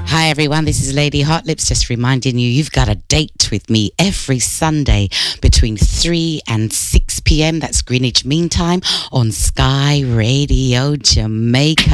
Hi everyone, this is Lady Hot Lips, just reminding you you've got a date with me every Sunday between 3 and 6 p.m. That's Greenwich Mean Time on Sky Radio Jamaica.